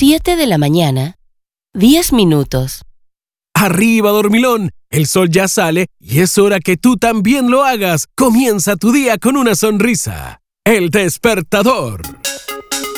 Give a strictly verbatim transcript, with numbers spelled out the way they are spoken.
siete de la mañana, diez minutos. Arriba, dormilón. El sol ya sale y es hora que tú también lo hagas. Comienza tu día con una sonrisa. El despertador.